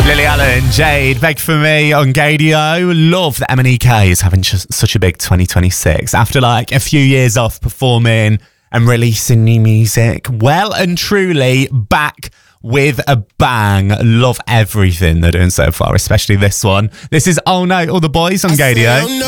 Lily Allen, Jade, Beg For Me on Gadio. Love that MNEK is having such a big 2026. After like a few years off performing and releasing new music, well and truly back with a bang. Love everything they're doing so far, especially this one. This is Oh No, All the Boys on Gadio.